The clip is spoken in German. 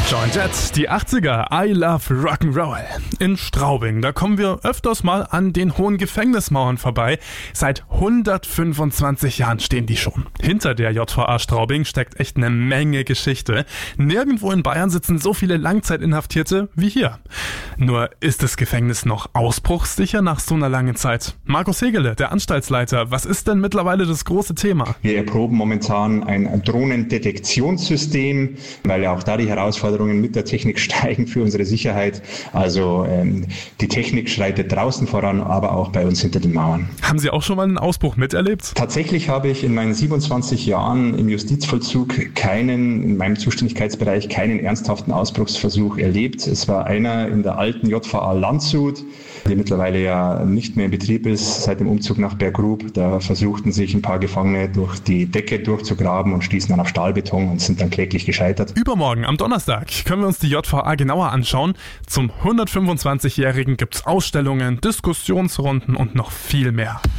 Joint Jets, die 80er, I Love Rock'n'Roll. In Straubing, da kommen wir öfters mal an den hohen Gefängnismauern vorbei. Seit 125 Jahren stehen die schon. Hinter der JVA Straubing steckt echt eine Menge Geschichte. Nirgendwo in Bayern sitzen so viele Langzeitinhaftierte wie hier. Nur ist das Gefängnis noch ausbruchssicher nach so einer langen Zeit? Markus Hegele, der Anstaltsleiter, was ist denn mittlerweile das große Thema? Wir erproben momentan ein Drohnendetektionssystem, weil ja auch da die Herausforderungen mit der Technik steigen für unsere Sicherheit. Also die Technik schreitet draußen voran, aber auch bei uns hinter den Mauern. Haben Sie auch schon mal einen Ausbruch miterlebt? Tatsächlich habe ich in meinen 27 Jahren im Justizvollzug in meinem Zuständigkeitsbereich keinen ernsthaften Ausbruchsversuch erlebt. Es war einer in der alten JVA Landshut, die mittlerweile ja nicht mehr in Betrieb ist, seit dem Umzug nach Berggrub. Da versuchten sich ein paar Gefangene durch die Decke durchzugraben und stießen dann auf Stahlbeton und sind dann kläglich gescheitert. Übermorgen, am Donnerstag, können wir uns die JVA genauer anschauen. Zum 125-Jährigen gibt's Ausstellungen, Diskussionsrunden und noch viel mehr.